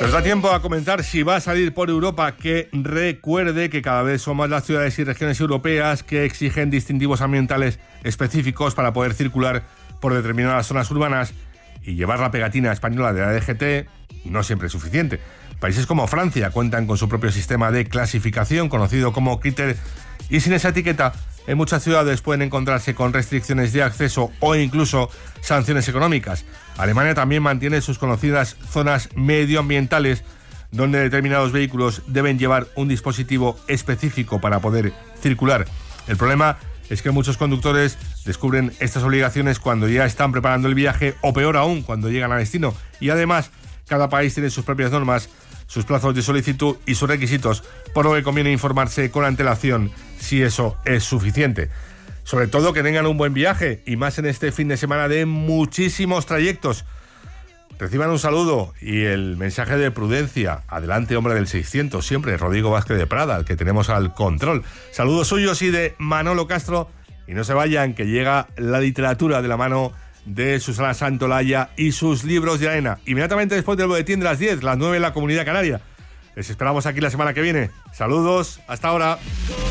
Nos da tiempo a comentar si va a salir por Europa, que recuerde que cada vez son más las ciudades y regiones europeas que exigen distintivos ambientales específicos para poder circular por determinadas zonas urbanas, y llevar la pegatina española de la DGT no siempre es suficiente. Países como Francia cuentan con su propio sistema de clasificación, conocido como Critter, y sin esa etiqueta, en muchas ciudades pueden encontrarse con restricciones de acceso o incluso sanciones económicas. Alemania también mantiene sus conocidas zonas medioambientales, donde determinados vehículos deben llevar un dispositivo específico para poder circular. El problema es que muchos conductores descubren estas obligaciones cuando ya están preparando el viaje, o peor aún, cuando llegan a destino. Y además, cada país tiene sus propias normas, sus plazos de solicitud y sus requisitos, por lo que conviene informarse con antelación si eso es suficiente. Sobre todo que tengan un buen viaje, y más en este fin de semana de muchísimos trayectos. Reciban un saludo y el mensaje de prudencia. Adelante, hombre del 600, siempre Rodrigo Vázquez de Prada, el que tenemos al control. Saludos suyos y de Manolo Castro. Y no se vayan, que llega la literatura de la mano de Susana Santolaya y sus libros de arena. Inmediatamente después del boletín de las 10, las 9 en la Comunidad Canaria. Les esperamos aquí la semana que viene. Saludos, hasta ahora.